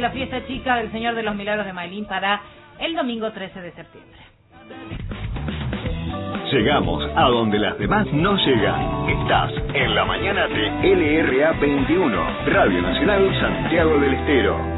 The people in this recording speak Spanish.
la fiesta chica del Señor de los Milagros de Mailín para el domingo 13 de septiembre. Llegamos a donde las demás no llegan. Estás en la mañana de LRA 21, Radio Nacional Santiago del Estero.